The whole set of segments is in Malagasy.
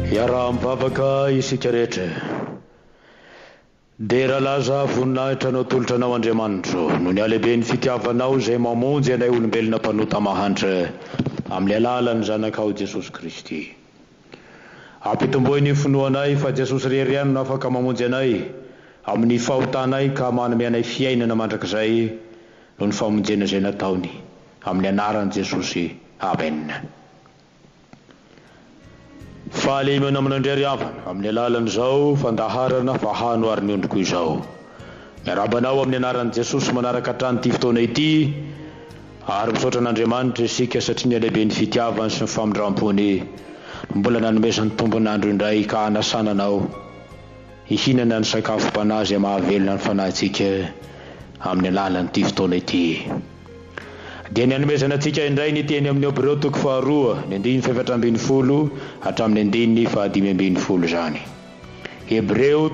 Iaraha-mivavaka isika rehetra dia raha laza voninahitra anao tolotra anao Andriamanitro no ny alehiben'ny fitiavanao izay mamonjy anay olombelona mpanota mahantra amin'ny alalan'ny zanakao Jesosy Kristy. Ampitomboy ny finoanay fa Jesosy rery ihany no afaka mamonjy anay amin'ny fahotanay ka manome anay fiainana mandrakizay no ny famonjena izay nataony amin'ny anaran'i Jesosy. Amen. Fahalemana amin'Andry havana amin'ny alalan'izao fandaharana fahanoary ny ondriko izao. Miarabanao amin'ny anaran'i Jesosy manaraka hatrany ity fotoana ity ary misaotra an'Andriamanitra isika satria ny alehiben'ny fitiavany sy ny famindram-pony mbola nanomezany tombon'andro indray ka hanasana anao hihinana ny sakafom-panahy izay mahavelona ny fanahintsika amin'ny alalan'ity fotoana ity. Dia ny hanomezana antsika indray ny teny amin'ny Hebreo 2:1-10 hatramin'ny 10:5 izany. Hebreo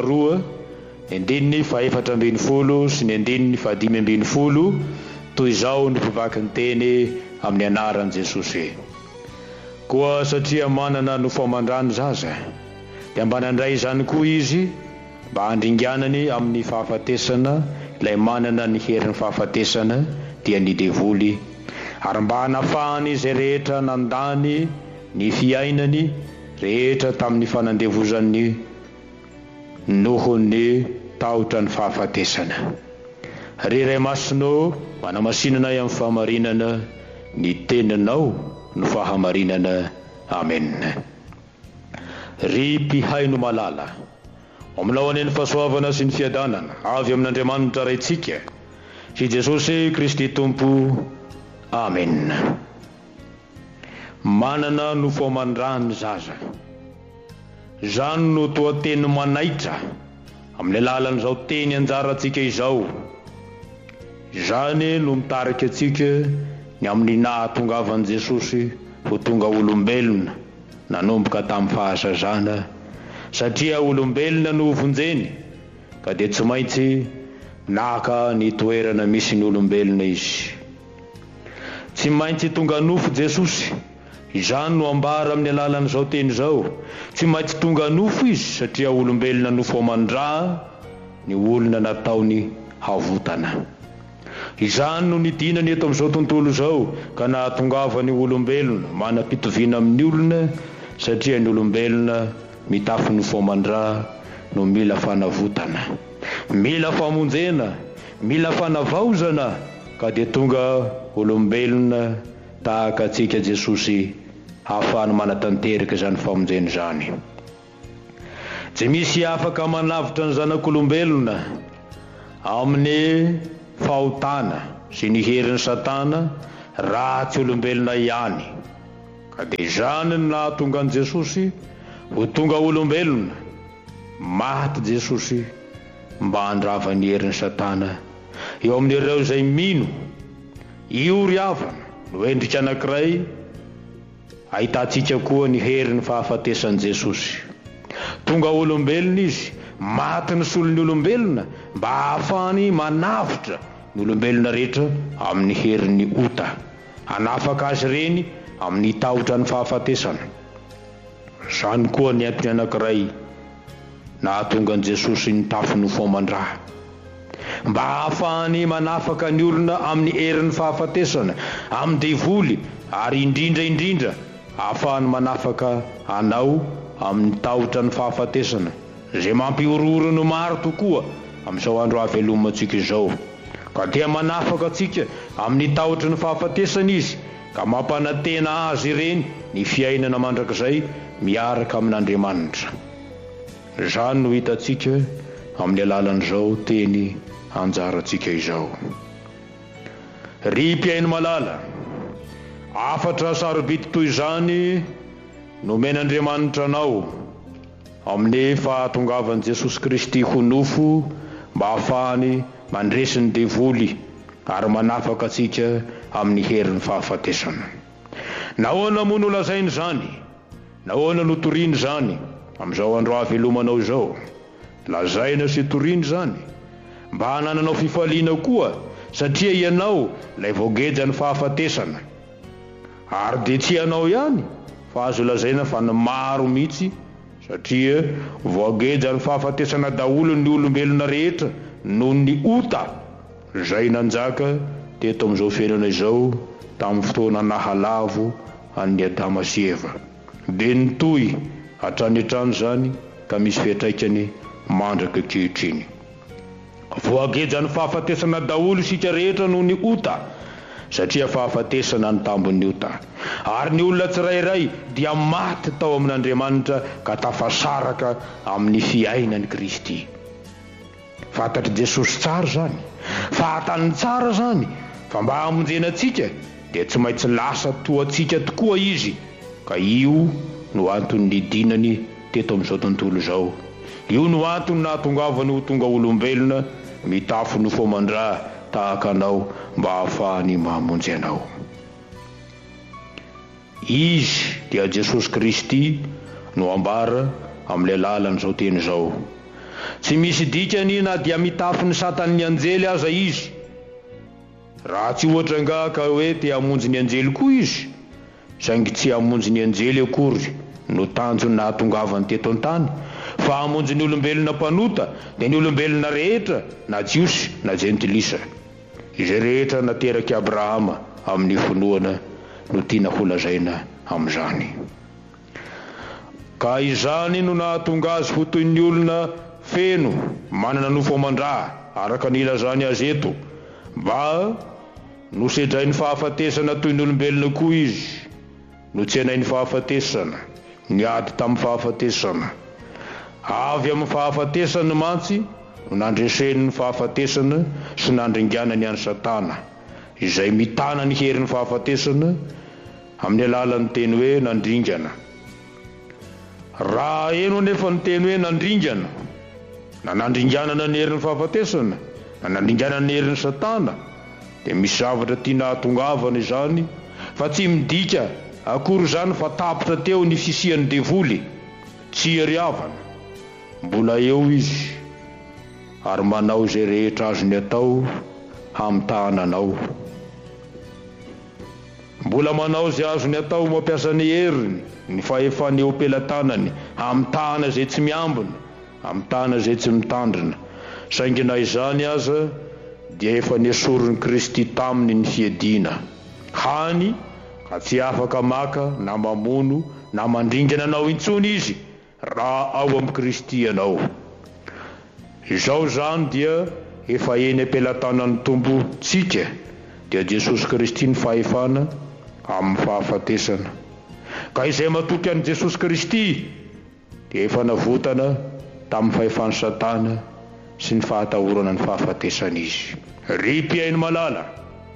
2:1-10 sy ny 10:5 toy izao ny pivaky ny teny amin'ny anaran'i Jesosy. Koa satria manana no famandrany zaza dia mba nandray izany koa izy mba handringanany amin'ny fahafatesana ilay manana ny herin'ny fahafatesana dia ny devoly, ary mba hanafahany izay rehetra nandany ny fiainany rehetra tamin'ny fanandevozany nohon'ny tahotra ny fahafatesana. Riray masonao manamasinanay amin'ny fahamarinana ny teninao no fahamarinana. Amen. Ry mpihaino malala aminao aneny fahasoavana sy ny fiadanana avy amin'Andriamanitra raintsika sy Jesosy Kristy Tompo. Amen. Manana no famandrany zaza, zany no toa teny manaitra amin'ny alalan'izao teny anjarantsika izao. Zany no mitarika antsika ny amin'ny nahatongavan'i Jesosy ho tonga olombelona nanomboka tamin'ny fahazazana, satria olombelona no vonjeny ka dia tsy maintsy naka ny toerana misy ny olombelona izy. Tsy maintsy tonga nofo Jesosy, izany no ambara amin'ny alalan'izao teny izao. Tsy maintsy tonga nofo izy satria olombelona nofo amandra ny olona nataony havotana. Izany no nidinany eto amin'izao tontolo izao ka nahatongava ny olombelona manam-pitoviana amin'ny olona, satria ny olombelona mitafy nofo amandra no mila fanavotana, mila famonjena, mila fanavaozana, ka dia tonga olombelona tahaka antsika Jesosy ahafahany manatanteraka izany famonjena izany. Tsy misy afaka manavitra ny zanak'olombelona amin'ny fahotana sy ny herin'ny Satana raha tsy olombelona ihany. Ka dia izany no nahatonga an'i Jesosy ho tonga olombelona, maty Jesosy mba handrava ny herin'ny Satana eo amin'ireo izay mino io ry havana no endrika anankiray ahitantsika koa ny herin'ny fahafatesan'i Jesosy. Tonga olombelona izy, maty ny solon'ny olombelona mba ahafahany manavitra ny olombelona rehetra amin'ny herin'ny ota, hanafaka azy reny amin'ny tahotra ny fahafatesana. Izany koa ny antony anankiray nahatonga an'i Jesosy ny tafy nofo amandraha, mba ahafahany manafaka ny olona amin'ny herin'ny fahafatesana, amin'ny devoly, ary indrindra ahafahany manafaka anao amin'ny tahotra ny fahafatesana izay mampiorooro maro tokoa amin'izao andro havelomantsika izao. Ka dia manafaka antsika amin'ny tahotra ny fahafatesana izy ka mampanantena azy ireny ny fiainana mandrakizay miaraka amin'Andriamanitra. Izany no hitantsika amin'ny alalan'izao teny anjarantsika izao. Ry mpihaino malala, afatra sarobidy toy izany nomen'Andriamanitra anao amin'ny fahatongavan'i Jesosy Kristy ho nofo mba ahafahany mandresy ny devoly ary manafaka antsika amin'ny herin'ny fahafatesana. Nahoana moa no lazainy izany? Nahoana no toriany izany amin'izao andro havelomanao izao? Lazaina sy toriany izany mba hanananao fifaliana koa, satria ianao ilay voageja ny fahafatesana. Ary dia tsy ianao ihany fa azo lazaina fa maro mihitsy satria voageja ny fahafatesana daholo ny olombelona rehetra noho ny ota. Zay nanjaka teto amin'izao fiainana izao tamin'ny fotoana nahalavo an'ny Adama sy Eva. Dia nitohy hatrany hatrany zany ka misy fiantraikany mandraka ankehitriny. Voageja ny fahafatesana daholo isika rehetra noho ny ota satria fahafatesana ny tambon'ny ota. Ary ny olona tsirairay dia maty tao amin'Andriamanitra ka tafasaraka amin'ny fiainan'i Kristy. Fantatry Jesosy tsara zany, fahatany tsara zany, fa mba hamonjena antsika dia tsy maintsy lasa toantsika tokoa izy. Ka io no antony nidinany teto amin'izao tontolo izao. Io no antony nahatongavany ho tonga olombelona mitafy no fomandra tahaka anao mba hahafahany mahamonjy anao. Izy dia Jesosy Kristy no ambara amin'ilay lalan'izao teny izao. Tsy misy dikany na dia mitafy ny satan'ny anjely aza izy. Raha tsy ohatra nga ka hoe te hamonjy ny anjely koa izy, saingy tsy hamonjy ny anjely akory no tanjony nahatongavany teto an-tany, fa hamonjy ny olombelona mpanota dia ny olombelona rehetra na jiosy na jentilisa, izay rehetra nateraky Abrahama amin'ny finoana no tiana ho lazaina amin'izany. Ka izany no nahatonga azy ho toy ny olona feno manana nofo amandra araka ny ilazany azy eto, mba nosedray ny fahafatesana toy ny olombelona koa izy, no tsy hanay ny fahafatesana, niady tamin'ny fahafatesana. Avy amin'ny fahafatesana mantsy no nandreseny ny fahafatesana sy nandringanany any Satana, izay mitana ny herin'ny fahafatesana amin'ny alalan'ny teny hoe nandringana. Raha eno nefa ny teny hoe nandringana, na nandringanana ny herin'ny fahafatesana, na nandringanana ny herin'ny Satana, dia misy zavatra tiana hatongavana izany, fa tsy midika akory zany fa tapitra teo ny fisian'ny devoly, tsy ariavana. Mbola eo izy ary manao izay rehetra azony atao hamitahana anao. Mbola manao izay azony atao mampiasa ny heriny, ny fahefany eo am-pelantanany, hamitahana izay tsy miambina, hamitahana izay tsy mitandrina. Saingy na izany aza dia efa nesorony Kristy taminy ny fiadiana. Hany ka tsy afaka maka na mamono na mandringana anao intsony izy raha ao amin'ny Kristy ianao. Izao zany dia efa eny am-pelantanan'ny tombotsika dia Jesosy Kristy ny fahefana amin'ny fahafatesana. Ka izay matoky an'i Jesosy Kristy dia efa navotana tamin'ny fahefan'ny Satana sy ny fahatahorana ny fahafatesana izy. Ry mpiaino malala,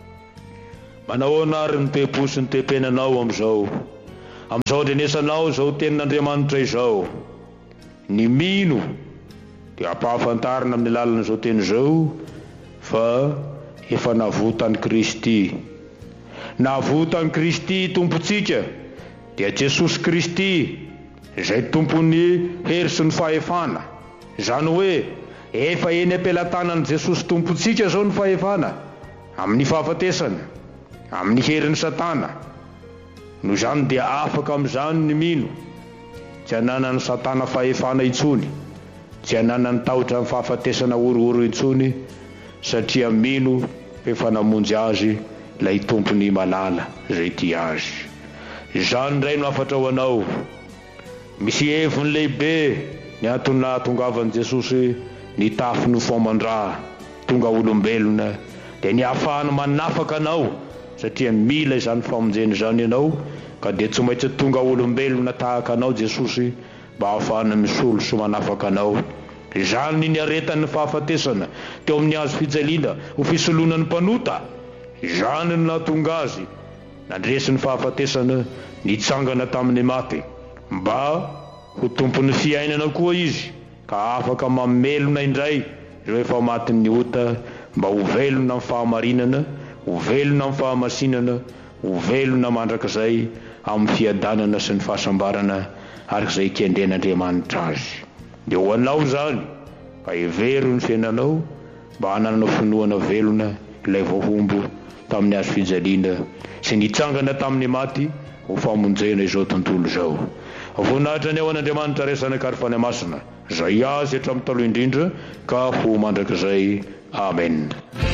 manao anary ny te-po sy ny te-penanao amin'izao andrenesanao izao tenin'Andriamanitra izao. Ny mino dia ampahafantarina amin'ny alalan'izao teny izao fa efa navotany Kristy. Navotany Kristy tompontsika dia Jesosy Kristy izay tompon'ny hery sy ny fahefana. Izany hoe efa eny am-pelantanan'i Jesosy tompontsika zao ny fahefana amin'ny fahafatesana, amin'ny herin'ny Satana. No zany dia afaka amin'izany ny mino, tsy hananany Satana fahefana intsony, tsy hananany tahotra amin'ny fahafatesana orooro intsony, satria mino efa namonjy azy lay tompony malala zay tia azy. Izany ndray no afatra ho anao. Misy heviny lehibe ny antony nahatongavan'i Jesosy nitafy ny fomandra tonga olombelona dia ny ahafahany manafaka anao, satria mila izany famonjeny izany ianao, ka dia tsy maintsy tonga olombelona tahaka anao Jesosy mba ahafahana misolo sy manafaka anao. Izany ny aretan'ny fahafatesana teo amin'ny hazo fijaliana ho fisoloana ny mpanota. Izany no nahatonga azy nandresy ny fahafatesana nitsangana tamin'ny maty, mba ho tompon'ny fiainana koa izy, ka afaka mamelona indray ireo efa matin'ny ota, mba ho velona amin'ny fahamarinana, ho velona amin'ny fahamasinana, ho velona mandrakizay amin'ny fiadanana sy ny fahasambarana arak'izay ikendren'Andriamanitra azy. Dia ho anao zany ka hevery ny fiainanao mba hananao finoana velona ilay voahombo tamin'ny hazo fijaliana sy nitsangana tamin'ny maty ho famonjena izao tontolo izao. Voninahitra ny ao an'Andriamanitra resana karifany masina, zay azy hatramin'ny taloha indrindra ka ho mandrakizay. Amen.